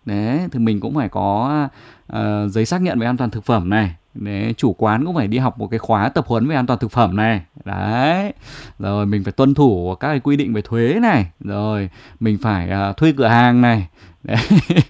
Đấy, thì mình cũng phải có giấy xác nhận về an toàn thực phẩm này. Đấy, chủ quán cũng phải đi học một cái khóa tập huấn về an toàn thực phẩm này. Đấy, rồi mình phải tuân thủ các cái quy định về thuế này. Rồi mình phải thuê cửa hàng này. Đấy.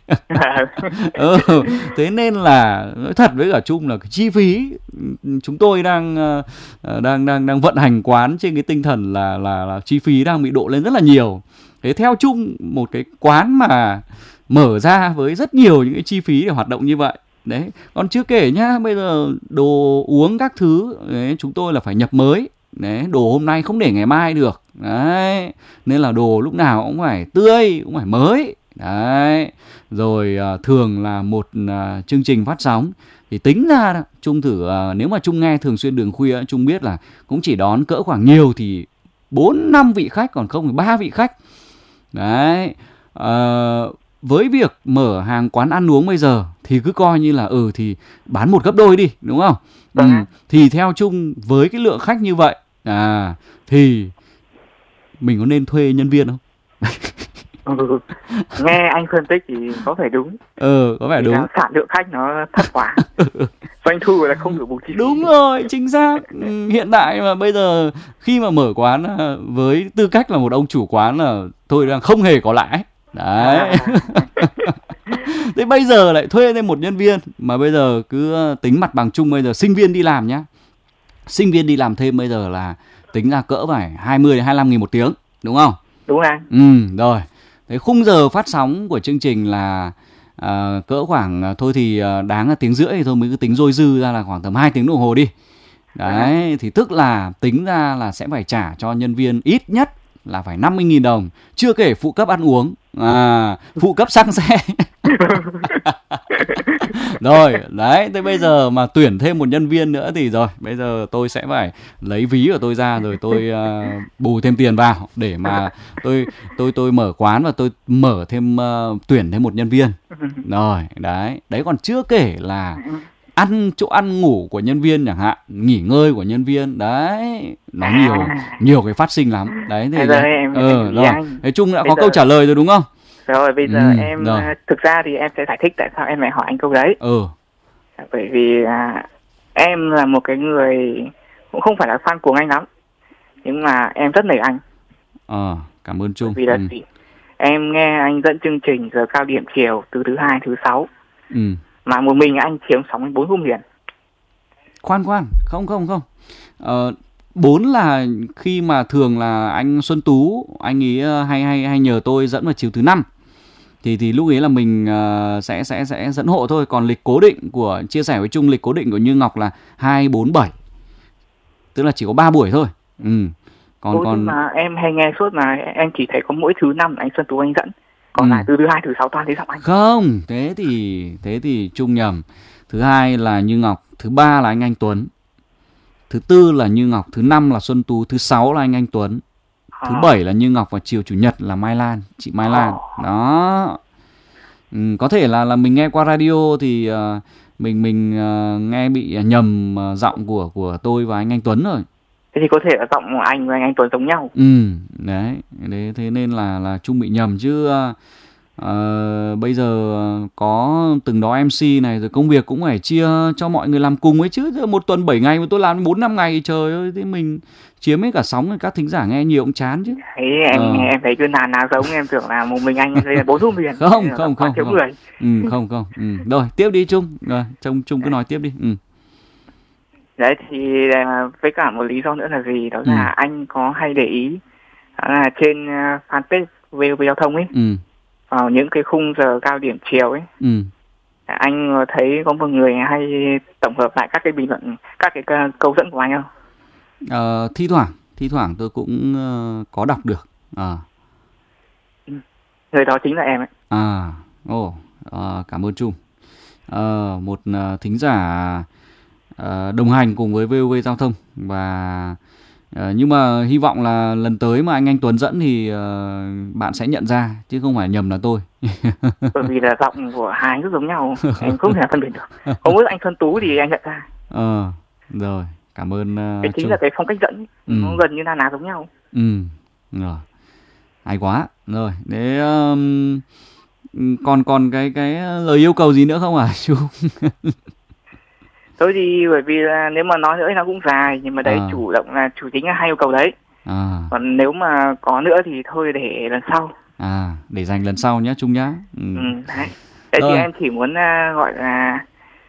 Thế nên là nói thật với cả Trung là cái chi phí chúng tôi đang vận hành quán trên cái tinh thần là chi phí đang bị độ lên rất là nhiều. Thế theo Trung, một cái quán mà mở ra với rất nhiều những cái chi phí để hoạt động như vậy. Đấy, còn chưa kể nhá, bây giờ đồ uống các thứ đấy, chúng tôi là phải nhập mới. Đấy, đồ hôm nay không để ngày mai được. Đấy, nên là đồ lúc nào cũng phải tươi, cũng phải mới. Đấy, rồi thường là một chương trình phát sóng thì tính ra Trung thử nếu mà Trung nghe thường xuyên Đường Khuya, Trung biết là cũng chỉ đón cỡ khoảng nhiều thì 4-5 vị khách, còn không thì 3 vị khách. Đấy, với việc mở hàng quán ăn uống bây giờ thì cứ coi như là thì bán một gấp đôi đi, đúng không? Thì theo Trung với cái lượng khách như vậy thì mình có nên thuê nhân viên không? Nghe anh phân tích thì có vẻ đúng. Có vẻ đúng. Sản lượng khách nó thấp quá. Doanh thu là không đủ bù chi phí. Đúng rồi, chính xác. Hiện tại mà bây giờ khi mà mở quán với tư cách là một ông chủ quán là tôi đang không hề có lãi. Đấy. Thế bây giờ lại thuê thêm một nhân viên, mà bây giờ cứ tính mặt bằng chung, bây giờ sinh viên đi làm nhá. Sinh viên đi làm thêm bây giờ là tính ra cỡ phải 20-25 nghìn một tiếng, đúng không? Đúng anh. Rồi. Thế khung giờ phát sóng của chương trình là cỡ khoảng thôi thì đáng là tiếng rưỡi thì thôi, mới cứ tính dôi dư ra là khoảng tầm 2 tiếng đồng hồ đi. Đấy, thì tức là tính ra là sẽ phải trả cho nhân viên ít nhất là phải 50.000 đồng, chưa kể phụ cấp ăn uống, phụ cấp xăng xe. Rồi, đấy, thế bây giờ mà tuyển thêm một nhân viên nữa thì rồi, bây giờ tôi sẽ phải lấy ví của tôi ra rồi tôi bù thêm tiền vào để mà tôi mở quán và tôi mở thêm tuyển thêm một nhân viên. Rồi, đấy, còn chưa kể là chỗ ăn ngủ của nhân viên chẳng hạn, nghỉ ngơi của nhân viên, đấy, nó nhiều cái phát sinh lắm. Đấy, thì rồi, thế Trung đã có câu trả lời rồi đúng không? Rồi, bây giờ em thực ra thì em sẽ giải thích tại sao em lại hỏi anh câu đấy. Bởi vì em là một cái người cũng không phải là fan của anh lắm, nhưng mà em rất nể anh. Cảm ơn Trung. Vì là em nghe anh dẫn chương trình giờ cao điểm chiều từ thứ 2 thứ 6. Mà một mình anh chiếm sóng 4 hôm liền. Khoan, không. 4 là khi mà thường là anh Xuân Tú, anh ấy hay nhờ tôi dẫn vào chiều thứ 5. Thì lúc ấy là mình sẽ dẫn hộ thôi. Còn lịch cố định của, chia sẻ với Trung, lịch cố định của Như Ngọc là 2, 4, 7. Tức là chỉ có 3 buổi thôi. Còn mà em hay nghe suốt mà em chỉ thấy có mỗi thứ 5 anh Xuân Tú anh dẫn. Còn lại từ thứ 2, thứ 6 toàn thấy giọng anh. Không, thế thì Trung nhầm. Thứ 2 là Như Ngọc, thứ 3 là anh Tuấn, thứ 4 là Như Ngọc, thứ 5 là Xuân Tú, thứ 6 là anh Tuấn, thứ 7 là Như Ngọc và chiều chủ nhật là Mai Lan, chị Mai Lan. Đó. Có thể là mình nghe qua radio thì mình nghe bị nhầm giọng của tôi và anh Tuấn rồi. Thế thì có thể là giọng của anh và anh Tuấn giống nhau. Đấy, thế nên là Trung bị nhầm chứ. Bây giờ có từng đó MC này, rồi công việc cũng phải chia cho mọi người làm cùng ấy chứ. Một tuần 7 ngày mà tôi làm 4-5 ngày, trời ơi, thế mình chiếm hết cả sóng rồi, các thính giả nghe nhiều cũng chán chứ. Thế em thấy cứ nào giống, em tưởng là một mình anh đây là 4 hôm liền. Không. Người. Rồi, tiếp đi Trung. Rồi, Trung cứ nói tiếp đi. Đấy thì với cả một lý do nữa là gì, đó là anh có hay để ý là trên fanpage VOV Giao thông ấy, vào những cái khung giờ cao điểm chiều ấy, anh thấy có một người hay tổng hợp lại các cái bình luận, các cái câu dẫn của anh không? Thi thoảng tôi cũng có đọc được. Người đó chính là em ấy. Cảm ơn Trung. Một thính giả đồng hành cùng với VOV Giao thông, và nhưng mà hy vọng là lần tới mà anh Tuấn dẫn thì bạn sẽ nhận ra chứ không phải nhầm là tôi. Bởi vì là giọng của hai anh rất giống nhau, em không thể phân biệt được. Không mỗi anh Xuân Tú thì anh nhận ra. Rồi, cảm ơn. Cái chính là cái phong cách dẫn, nó gần như là giống nhau. Rồi, hay quá. Rồi, Còn cái lời yêu cầu gì nữa không hả Trung? Thôi thì bởi vì là nếu mà nói nữa thì nó cũng dài, nhưng mà đấy chủ động là chủ tính là hai yêu cầu đấy. Còn nếu mà có nữa thì thôi để lần sau. Để dành lần sau nhé Trung nhá. Đấy. Thế thì em chỉ muốn gọi là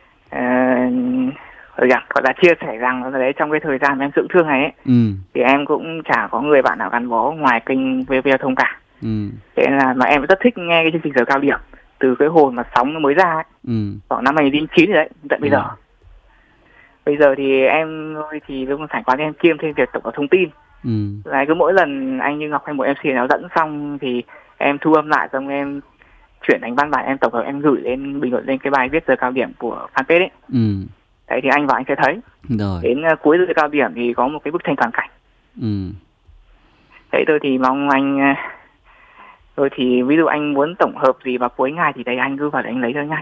chia sẻ rằng là đấy, trong cái thời gian em dưỡng thương này ấy, thì em cũng chả có người bạn nào gắn bó ngoài kênh VOV Giao thông cả. Thế là mà em rất thích nghe cái chương trình Giờ Cao Điểm từ cái hồi mà sóng nó mới ra ấy, khoảng năm 2009 rồi đấy, tận bây giờ. Bây giờ thì em thì lúc sảnh quán em kiêm thêm việc tổng hợp thông tin. Là cứ mỗi lần anh Như Ngọc hay một MC nào dẫn xong thì em thu âm lại, xong em chuyển thành văn bản, em tổng hợp, em gửi lên bình luận lên cái bài viết Giờ Cao Điểm của fanpage ấy. Đấy thì anh vào anh sẽ thấy. Đến cuối Giờ Cao Điểm thì có một cái bức tranh toàn cảnh. Đấy, tôi thì mong anh, rồi thì ví dụ anh muốn tổng hợp gì vào cuối ngày thì đấy anh cứ vào để anh lấy cho nhanh.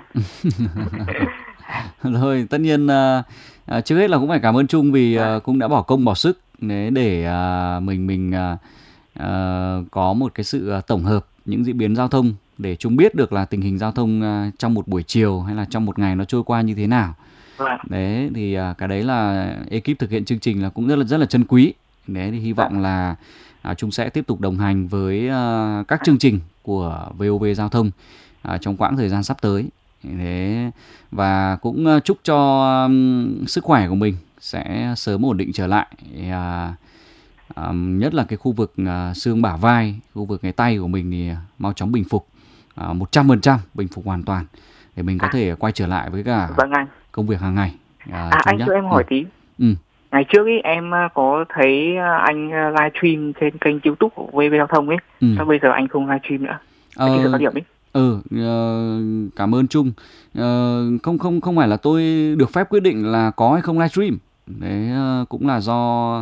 Rồi, tất nhiên trước hết là cũng phải cảm ơn Trung vì cũng đã bỏ công bỏ sức để mình có một cái sự tổng hợp những diễn biến giao thông để Trung biết được là tình hình giao thông trong một buổi chiều hay là trong một ngày nó trôi qua như thế nào. Đấy thì cái đấy là ekip thực hiện chương trình là cũng rất là trân quý. Đấy thì hy vọng là Trung sẽ tiếp tục đồng hành với các chương trình của VOV Giao thông trong quãng thời gian sắp tới. Thế và cũng chúc cho sức khỏe của mình sẽ sớm ổn định trở lại, nhất là cái khu vực xương bả vai, khu vực cái tay của mình thì mau chóng bình phục 100%, bình phục hoàn toàn để mình có thể quay trở lại với cả công việc hàng ngày. Anh cho em hỏi tí. Ngày trước ý, em có thấy anh livestream trên kênh YouTube của VOV Giao thông ấy. Sao bây giờ anh không livestream nữa? Giờ Cao Điểm ấy. Cảm ơn Trung. Không phải là tôi được phép quyết định là có hay không livestream. Đấy cũng là do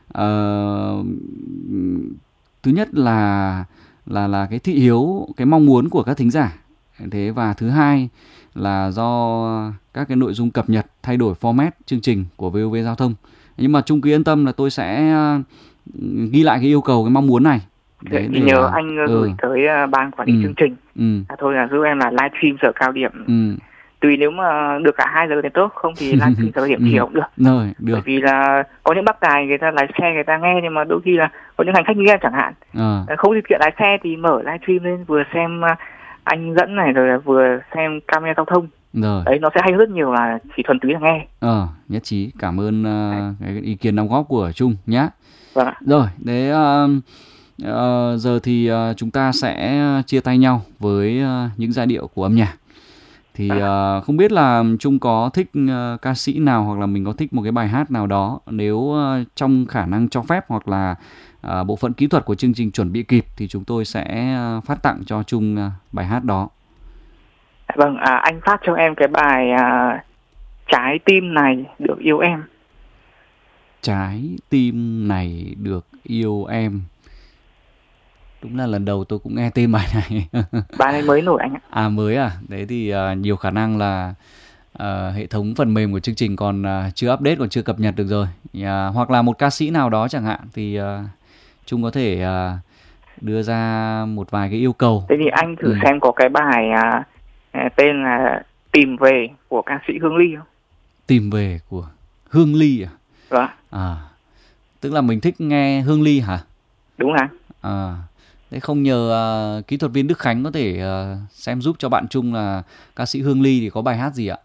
thứ nhất là cái thị hiếu, cái mong muốn của các thính giả. Thế và thứ hai là do các cái nội dung cập nhật, thay đổi format chương trình của VOV Giao thông. Nhưng mà Trung cứ yên tâm là tôi sẽ ghi lại cái yêu cầu, cái mong muốn này. Để nhớ anh gửi tới ban quản lý chương trình. Thôi là giúp em là livestream Giờ Cao Điểm. Tùy, nếu mà được cả 2 giờ thì tốt, không thì livestream Giờ Cao Điểm chiều cũng được. Được. Bởi vì là có những bác tài người ta lái xe người ta nghe, nhưng mà đôi khi là có những hành khách như em chẳng hạn, không điều kiện lái xe thì mở livestream lên, vừa xem anh dẫn này rồi vừa xem camera giao thông. Đấy, nó sẽ hay rất nhiều là chỉ thuần túy là nghe. Nhất trí, cảm ơn cái ý kiến đóng góp của Trung nhé. Vâng ạ. Rồi, đấy giờ thì chúng ta sẽ chia tay nhau với những giai điệu của âm nhạc. Thì không biết là Trung có thích ca sĩ nào, hoặc là mình có thích một cái bài hát nào đó, nếu trong khả năng cho phép hoặc là bộ phận kỹ thuật của chương trình chuẩn bị kịp thì chúng tôi sẽ phát tặng cho Trung bài hát đó. Vâng, anh phát cho em cái bài Trái tim này được yêu em. Trái tim này được yêu em. Đúng là lần đầu tôi cũng nghe tên bài này. Bài này mới nổi anh ạ. Mới à? Đấy thì nhiều khả năng là hệ thống phần mềm của chương trình còn chưa update, còn chưa cập nhật được rồi. Hoặc là một ca sĩ nào đó chẳng hạn thì Trung có thể đưa ra một vài cái yêu cầu. Thế thì anh thử xem có cái bài tên là Tìm Về của ca sĩ Hương Ly không? Tìm Về của Hương Ly à? Vâng. Tức là mình thích nghe Hương Ly hả? Đúng rồi. Thế không nhờ kỹ thuật viên Đức Khánh có thể xem giúp cho bạn Trung là ca sĩ Hương Ly thì có bài hát gì ạ?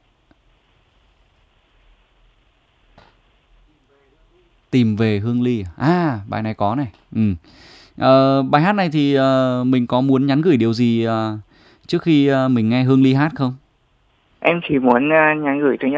Tìm Về Hương Ly. Bài này có này. Bài hát này thì mình có muốn nhắn gửi điều gì trước khi mình nghe Hương Ly hát không? Em chỉ muốn nhắn gửi thứ nhất